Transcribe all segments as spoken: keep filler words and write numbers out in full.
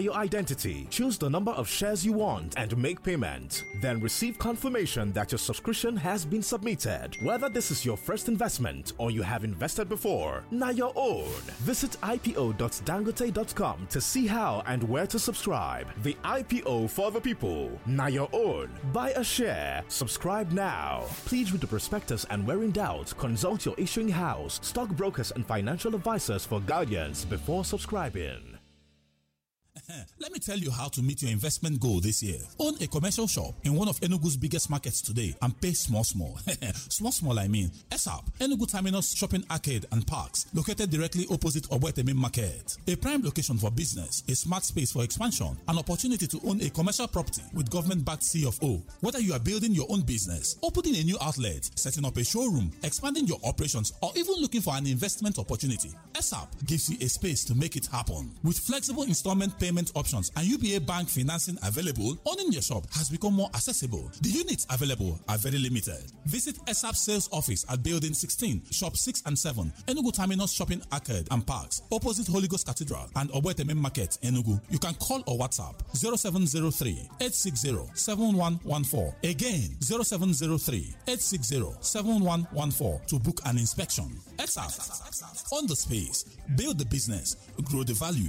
your identity. Choose the number of shares you want and make payment. Then receive confirmation that your subscription has been submitted. Whether this is your first investment or you have invested before, now your own. Visit I P O dot dangote dot com to see how and where to subscribe. The I P O for the people. Now your own. Buy a share. Subscribe now. Please read the prospectus and where in doubt, consult your issuing house, stockbrokers and financial advisors for guidance before subscribing. Let me tell you how to meet your investment goal this year. Own a commercial shop in one of Enugu's biggest markets today and pay small, small. small, small, I mean. S A P, Enugu Terminus Shopping Arcade and Parks, located directly opposite Oboetemi Market. A prime location for business, a smart space for expansion, an opportunity to own a commercial property with government-backed C of O. Whether you are building your own business, opening a new outlet, setting up a showroom, expanding your operations, or even looking for an investment opportunity, S A P gives you a space to make it happen. With flexible installment payments, payment options and U B A bank financing available, owning your shop has become more accessible. The units available are very limited. Visit S A P Sales Office at Building sixteen, Shop six and seven, Enugu Terminus Shopping Arcade and Parks, opposite Holy Ghost Cathedral and Oboetemi Market, Enugu. You can call or WhatsApp zero seven zero three, eight six zero, seven one one four. Again, zero seven zero three, eight six zero, seven one one four to book an inspection. S A P, own the space, build the business, grow the value.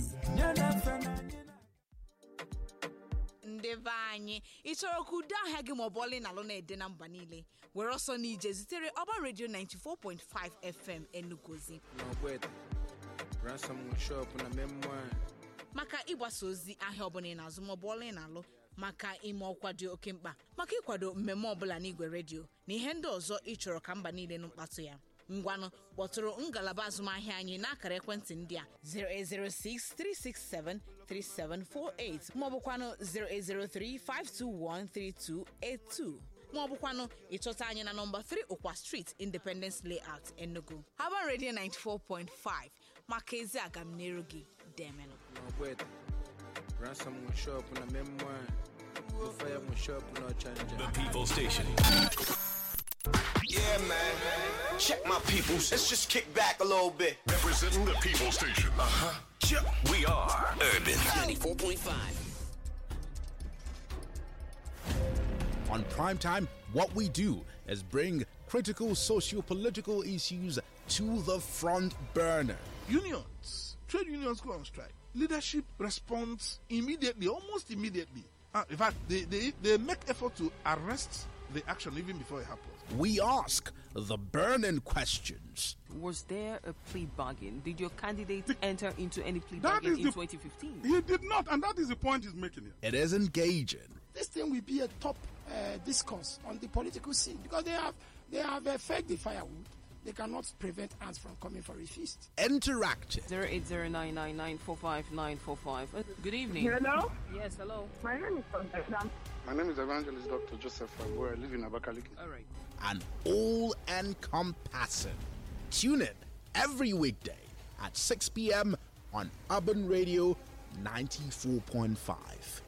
Ndevanye ichoro kuda hagi mobole na lona edena mba niile were oso nije zitere Urban Radio ninety-four point five F M Enugozi ransom shop na memoir maka ịgbasa ozi ahịa ọbụla na azụmọbọọlụ na alụ maka ime ọkwa dị oke mkpa maka ịkwado mmemme ọbụla n'igwe redio na ihe ndị ọzọ ịchọrọ ka mba niile nụ mkpatụ ya ngwanụ kpọtụrụ ngalaba azụmahịa anyị n'akara ekwentị ndị a zero eight zero six, three six seven, three seven four eight maọbụkwanụ zero eight zero three, five two one, three two eight two maọbụkwanụ ịchọta anyị na nọmba three Okwa Street, Independence Layout, Enugu. Urban Radio ninety-four point five maka ezi agamniru gị demenụ. Ransom shop na memoir fire shop no change. The People Station. Yeah, man. Check my peoples. Let's just kick back a little bit. Representing the People Station. Uh-huh. Yep. We are Urban ninety-four point five. On Primetime, what we do is bring critical socio-political issues to the front burner. Unions, trade unions go on strike. Leadership responds immediately, almost immediately. Uh, in fact, they, they, they make effort to arrest the action even before it happens. We ask the burning questions. Was there a plea bargain? Did your candidate the, enter into any plea that bargain is in the, twenty fifteen? He did not, and that is the point he's making here. It is engaging. This thing will be a top uh, discourse on the political scene because they have they have uh, fed the firewood. They cannot prevent ants from coming for a feast. Interactive. zero eight zero nine nine nine four five nine four five. Good evening. Hello? Yes, hello. My name is Constance. My name is Evangelist Doctor Joseph Fagbo. I live in Abakaliki. All right. And all-encompassing. Tune in every weekday at six p.m. on Urban Radio ninety-four point five.